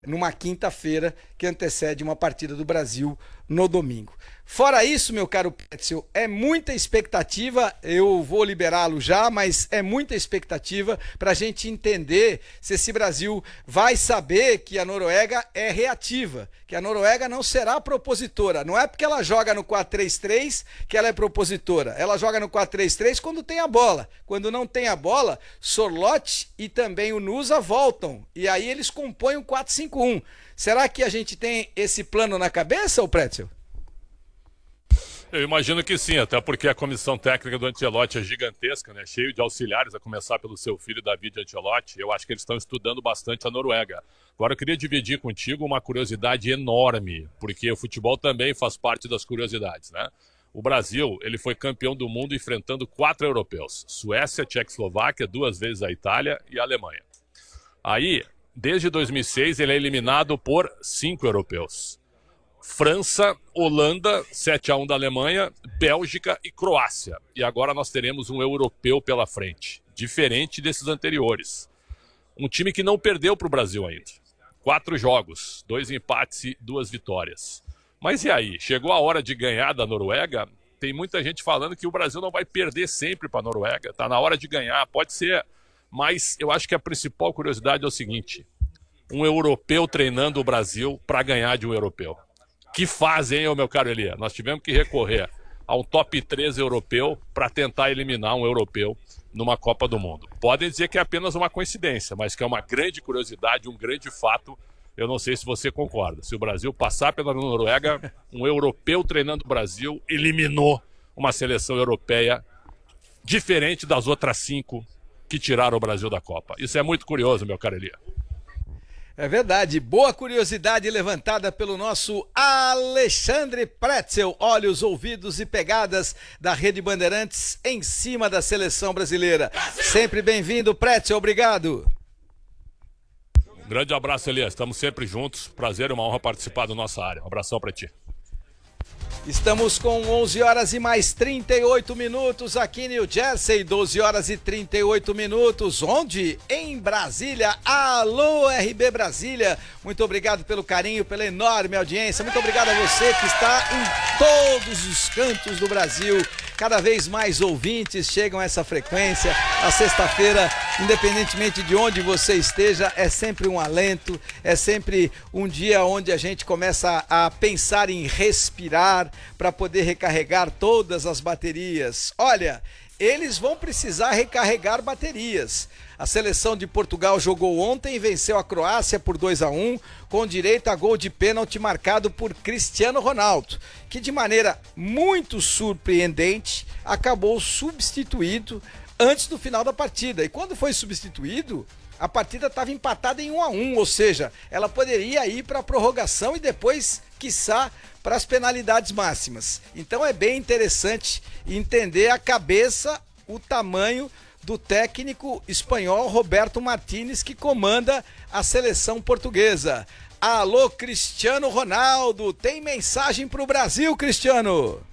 numa quinta-feira que antecede uma partida do Brasil no domingo. Fora isso, meu caro Pretzel, é muita expectativa, eu vou liberá-lo já, mas é muita expectativa para a gente entender se esse Brasil vai saber que a Noruega é reativa, que a Noruega não será propositora. Não é porque ela joga no 4-3-3 que ela é propositora. Ela joga no 4-3-3 quando tem a bola. Quando não tem a bola, Sorloth e também o Nusa voltam. E aí eles compõem o 4-5-1. Será que a gente tem esse plano na cabeça, ô Pretzel? Eu imagino que sim, até porque a comissão técnica do Ancelotti é gigantesca, né? Cheio de auxiliares, a começar pelo seu filho David Ancelotti. Eu acho que eles estão estudando bastante a Noruega. Agora eu queria dividir contigo uma curiosidade enorme, porque o futebol também faz parte das curiosidades, né? O Brasil, ele foi campeão do mundo enfrentando 4 europeus: Suécia, Tchecoslováquia, 2 vezes a Itália e a Alemanha. Aí, desde 2006, ele é eliminado por 5 europeus. França, Holanda, 7-1 da Alemanha, Bélgica e Croácia. E agora nós teremos um europeu pela frente, diferente desses anteriores. Um time que não perdeu para o Brasil ainda. 4 jogos, 2 empates e 2 vitórias. Mas e aí? Chegou a hora de ganhar da Noruega? Tem muita gente falando que o Brasil não vai perder sempre para a Noruega. Está na hora de ganhar, pode ser. Mas eu acho que a principal curiosidade é o seguinte: um europeu treinando o Brasil para ganhar de um europeu. Que fase, hein, meu caro Elia? Nós tivemos que recorrer a um top 3 europeu para tentar eliminar um europeu numa Copa do Mundo. Podem dizer que é apenas uma coincidência, mas que é uma grande curiosidade, um grande fato. Eu não sei se você concorda. Se o Brasil passar pela Noruega, um europeu treinando o Brasil eliminou uma seleção europeia diferente das outras 5 que tiraram o Brasil da Copa. Isso é muito curioso, meu caro Elia. É verdade, boa curiosidade levantada pelo nosso Alexandre Pretzel. Olhos, ouvidos e pegadas da Rede Bandeirantes em cima da seleção brasileira. Sempre bem-vindo, Pretzel, obrigado. Um grande abraço, Elias, estamos sempre juntos. Prazer e uma honra participar da nossa área. Um abração para ti. Estamos com 11 horas e mais 38 minutos aqui em New Jersey, 12 horas e 38 minutos, onde? Em Brasília. Alô, RB Brasília, muito obrigado pelo carinho, pela enorme audiência, muito obrigado a você que está em todos os cantos do Brasil. Cada vez mais ouvintes chegam a essa frequência. A sexta-feira, independentemente de onde você esteja, é sempre um alento, é sempre um dia onde a gente começa a pensar em respirar para poder recarregar todas as baterias. Olha, eles vão precisar recarregar baterias. A seleção de Portugal jogou ontem e venceu a Croácia por 2-1, com direito a gol de pênalti marcado por Cristiano Ronaldo, que de maneira muito surpreendente acabou substituído antes do final da partida. E quando foi substituído, a partida estava empatada em 1-1, ou seja, ela poderia ir para a prorrogação e depois, quiçá, para as penalidades máximas. Então é bem interessante entender a cabeça, o tamanho do técnico espanhol Roberto Martínez, que comanda a seleção portuguesa. Alô, Cristiano Ronaldo, tem mensagem para o Brasil, Cristiano?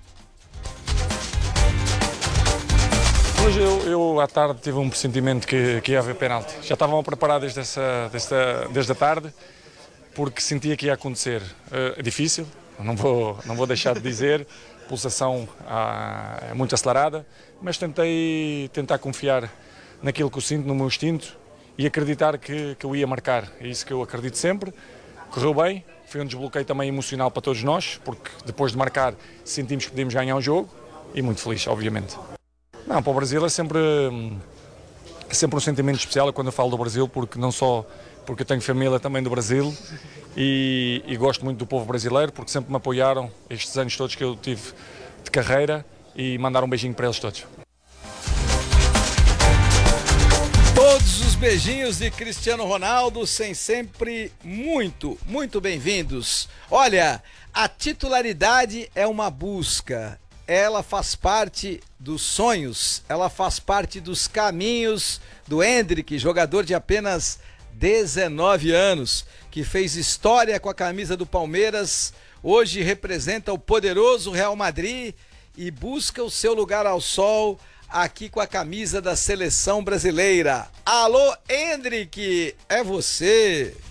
Hoje eu à tarde tive um pressentimento que ia haver penalti. Já estavam a preparar desde a tarde, porque sentia que ia acontecer. É difícil, não vou deixar de dizer, pulsação é muito acelerada, mas tentei tentar confiar naquilo que eu sinto, no meu instinto, e acreditar que eu ia marcar. É isso que eu acredito sempre. Correu bem, foi um desbloqueio também emocional para todos nós, porque depois de marcar sentimos que podíamos ganhar um jogo, e muito feliz, obviamente. Não, para o Brasil é sempre um sentimento especial quando eu falo do Brasil, porque não só porque eu tenho família também do Brasil e gosto muito do povo brasileiro, porque sempre me apoiaram estes anos todos que eu tive de carreira, e mandar um beijinho para eles todos. Todos os beijinhos de Cristiano Ronaldo, sempre muito, muito bem-vindos. Olha, a titularidade é uma busca. Ela faz parte dos sonhos, ela faz parte dos caminhos do Endrick, jogador de apenas 19 anos, que fez história com a camisa do Palmeiras, hoje representa o poderoso Real Madrid e busca o seu lugar ao sol aqui com a camisa da seleção brasileira. Alô, Endrick, é você!